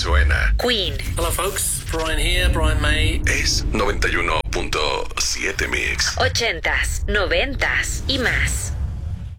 suena. Queen. Hello folks, Brian here, Brian May. Es 91.7 Mix. 80s, 90s y más.